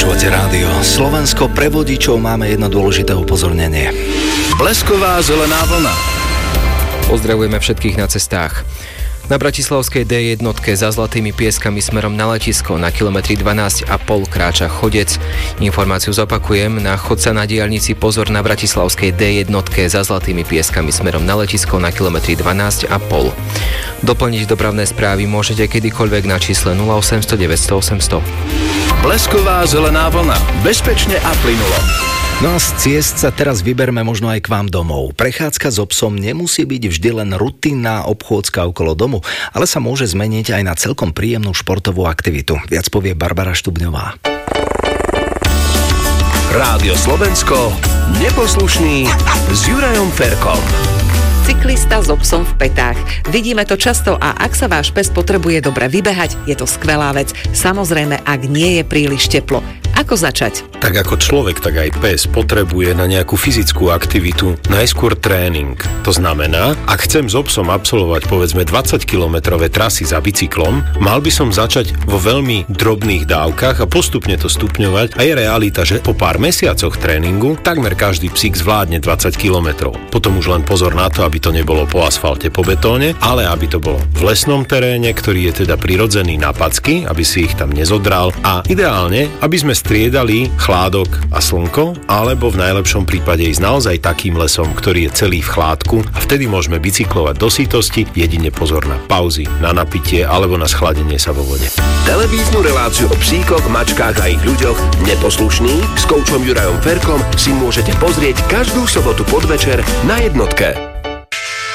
Počúvate rádio Slovensko, pre vodičov máme jedno dôležité upozornenie. Blesková zelená vlna. Pozdravujeme všetkých na cestách. Na bratislavskej D1 za Zlatými Pieskami smerom na letisko na kilometri 12,5 kráča chodec. Informáciu zopakujem, na chodca na diaľnici pozor na bratislavskej D1 za Zlatými Pieskami smerom na letisko na kilometri 12,5. Doplniť dopravné správy môžete kedykoľvek na čísle 0800 900 800. Blesková zelená vlna. Bezpečne a plynulo. No a z ciest sa teraz vyberme možno aj k vám domov. Prechádzka so psom nemusí byť vždy len rutinná obchôdzka okolo domu, ale sa môže zmeniť aj na celkom príjemnú športovú aktivitu. Viac povie Barbara Štubňová. Rádio Slovensko, neposlušný s Jurajom Ferkom. Cyklista so psom v petách. Vidíme to často a ak sa váš pes potrebuje dobre vybehať, je to skvelá vec. Samozrejme, ak nie je príliš teplo. Ako začať? Tak ako človek, tak aj pes potrebuje na nejakú fyzickú aktivitu najskôr tréning. To znamená, ak chcem so psom absolvovať povedzme 20-kilometrové trasy za bicyklom, mal by som začať vo veľmi drobných dávkach a postupne to stupňovať. A je realita, že po pár mesiacoch tréningu takmer každý psík zvládne 20 kilometrov. Potom už len pozor na to, aby to nebolo po asfalte, po betóne, ale aby to bolo v lesnom teréne, ktorý je teda prirodzený na packy, aby si ich tam nezodral a ideálne, aby sme striedali chládok a slnko, alebo v najlepšom prípade ísť naozaj takým lesom, ktorý je celý v chládku a vtedy môžeme bicyklovať do sítosti, jedine pozor na pauzy, na napitie alebo na schladenie sa vo vode. Televíznu reláciu o psíkoch, mačkách a ich ľuďoch Neposlušný s koučom Jurajom Ferkom si môžete pozrieť každú sobotu podvečer na Jednotke.